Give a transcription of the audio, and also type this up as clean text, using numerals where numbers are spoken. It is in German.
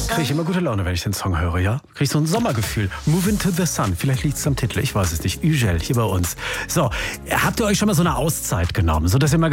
Kriege ich immer gute Laune, wenn ich den Song höre, ja? Kriege ich so ein Sommergefühl. Move into the Sun. Vielleicht liegt es am Titel, ich weiß es nicht. Ugel, hier bei uns. So, habt ihr euch schon mal so eine Auszeit genommen, sodass ihr mal